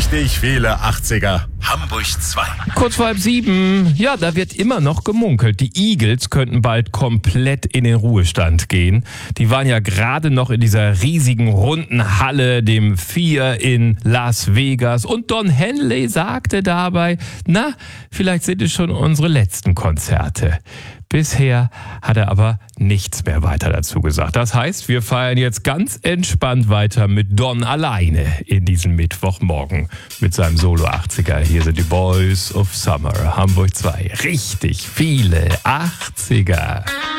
Richtig viele 80er. Hamburg 2. Kurz vor 6:30. Ja, da wird immer noch gemunkelt. Die Eagles könnten bald komplett in den Ruhestand gehen. Die waren ja gerade noch in dieser riesigen runden Halle, dem Sphere in Las Vegas. Und Don Henley sagte dabei, na, vielleicht sind es schon unsere letzten Konzerte. Bisher hat er aber nichts mehr weiter dazu gesagt. Das heißt, wir feiern jetzt ganz entspannt weiter mit Don alleine in diesem Mittwochmorgen mit seinem Solo 80er. Hier sind die Boys of Summer, Hamburg 2. Richtig viele 80er.